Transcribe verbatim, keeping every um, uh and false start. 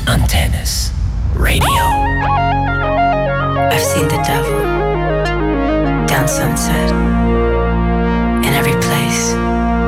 Antennas Radio. I've seen the devil down Sunset.